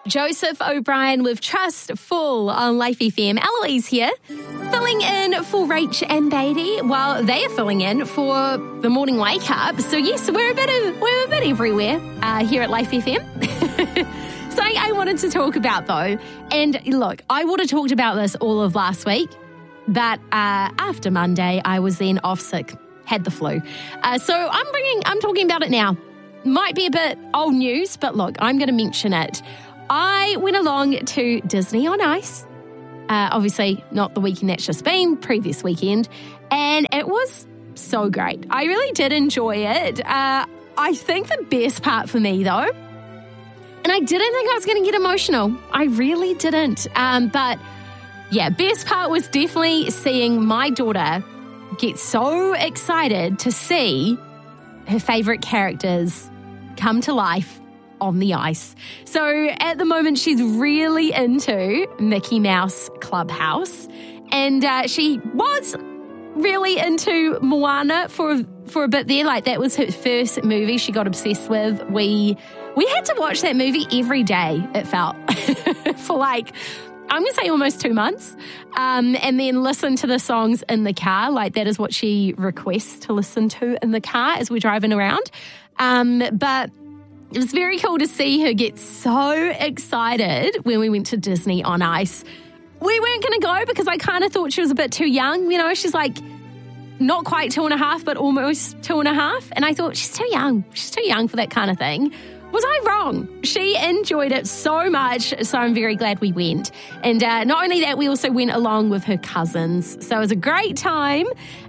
Joseph O'Brien with Trustful on Life FM. Eloise here, filling in for Rach and Beatty while they are filling in for the morning wake up. So yes, we're a bit everywhere here at Life FM. Something I wanted to talk about though, and look, I would have talked about this all of last week, but after Monday, I was then off sick, had the flu. So I'm talking about it now. Might be a bit old news, but look, I'm going to mention it. I went along to Disney on Ice. Obviously, not the weekend that's just been, previous weekend. And it was so great. I really did enjoy it. I think the best part for me, though, and I didn't think I was going to get emotional. I really didn't. But yeah, best part was definitely seeing my daughter get so excited to see her favourite characters come to life on the ice. So at the moment, she's really into Mickey Mouse Clubhouse, and she was really into Moana for a bit there. Like, that was her first movie she got obsessed with. We had to watch that movie every day, it felt, for like, I'm going to say almost 2 months, and then listen to the songs in the car. Like, that is what she requests to listen to in the car as we're driving around. But it was very cool to see her get so excited when we went to Disney on Ice. We weren't going to go because I kind of thought she was a bit too young. You know, she's like not quite 2.5, but almost 2.5. And I thought, she's too young. She's too young for that kind of thing. Was I wrong? She enjoyed it so much, so I'm very glad we went. And not only that, we also went along with her cousins. So it was a great time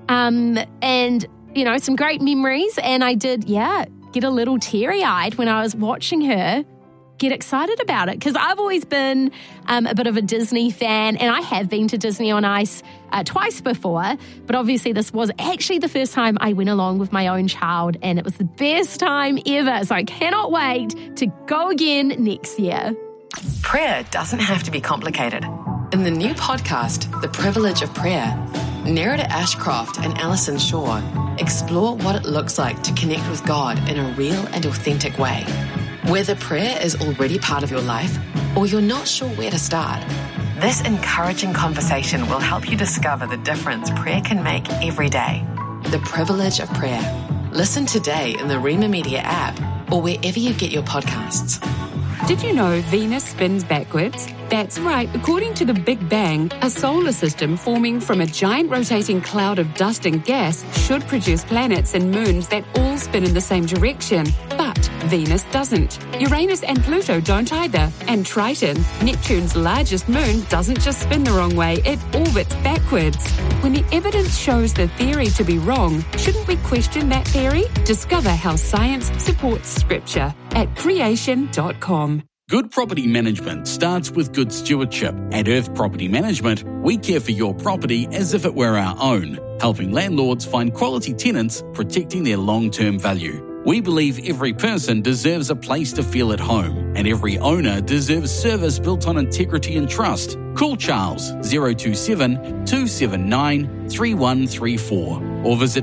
and, you know, some great memories. And I did, get a little teary-eyed when I was watching her get excited about it, because I've always been a bit of a Disney fan, and I have been to Disney on Ice twice before, but obviously this was actually the first time I went along with my own child, and it was the best time ever, so I cannot wait to go again next year. Prayer doesn't have to be complicated. In the new podcast, The Privilege of Prayer, Nerida Ashcroft and Alison Shaw explore what it looks like to connect with God in a real and authentic way. Whether prayer is already part of your life or you're not sure where to start, this encouraging conversation will help you discover the difference prayer can make every day. The Privilege of Prayer. Listen today in the Rima Media app or wherever you get your podcasts. Did you know Venus spins backwards? That's right. According to the Big Bang, a solar system forming from a giant rotating cloud of dust and gas should produce planets and moons that all spin in the same direction. But Venus doesn't. Uranus and Pluto don't either. And Triton, Neptune's largest moon, doesn't just spin the wrong way, it orbits backwards. When the evidence shows the theory to be wrong, shouldn't we question that theory? Discover how science supports scripture at creation.com. Good property management starts with good stewardship. At Earth Property Management, we care for your property as if it were our own, helping landlords find quality tenants, protecting their long-term value. We believe every person deserves a place to feel at home, and every owner deserves service built on integrity and trust. Call Charles 027 279 3134 or visit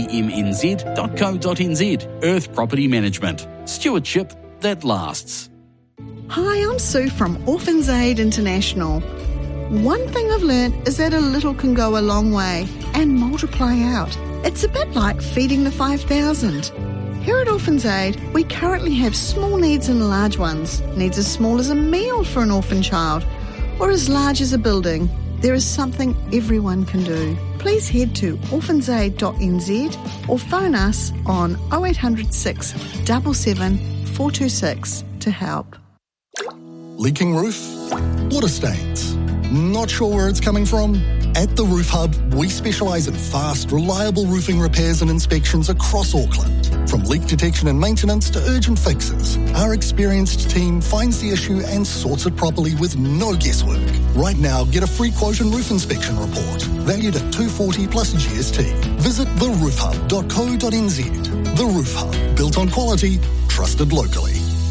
epmnz.co.nz. Earth Property Management. Stewardship that lasts. Hi, I'm Sue from Orphans Aid International. One thing I've learned is that a little can go a long way and multiply out. It's a bit like feeding the 5,000. Here at Orphans Aid, we currently have small needs and large ones. Needs as small as a meal for an orphan child, or as large as a building. There is something everyone can do. Please head to orphansaid.nz or phone us on 0800 677 426 to help. Leaking roof? Water stains? Not sure where it's coming from? At the Roof Hub, we specialise in fast, reliable roofing repairs and inspections across Auckland. From leak detection and maintenance to urgent fixes, our experienced team finds the issue and sorts it properly with no guesswork. Right now, get a free quote and roof inspection report, valued at $240 plus GST. Visit theroofhub.co.nz. The Roof Hub, built on quality, trusted locally.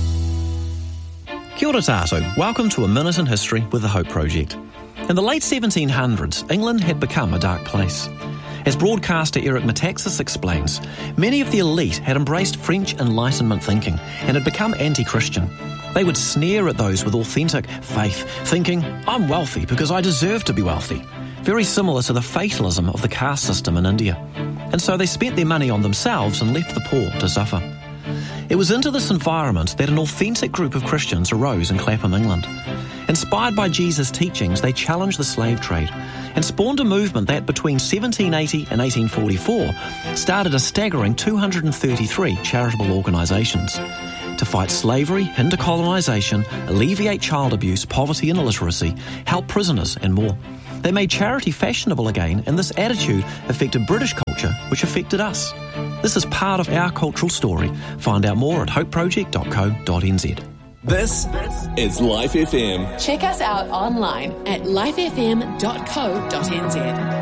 Kia ora tātou. Welcome to A Minute in History with the Hope Project. In the late 1700s, England had become a dark place. As broadcaster Eric Metaxas explains, many of the elite had embraced French Enlightenment thinking and had become anti-Christian. They would sneer at those with authentic faith, thinking, I'm wealthy because I deserve to be wealthy. Very similar to the fatalism of the caste system in India. And so they spent their money on themselves and left the poor to suffer. It was into this environment that an authentic group of Christians arose in Clapham, England. Inspired by Jesus' teachings, they challenged the slave trade and spawned a movement that between 1780 and 1844 started a staggering 233 charitable organisations to fight slavery, hinder colonisation, alleviate child abuse, poverty and illiteracy, help prisoners and more. They made charity fashionable again, and this attitude affected British culture, which affected us. This is part of our cultural story. Find out more at hopeproject.co.nz. This is Life FM. Check us out online at lifefm.co.nz.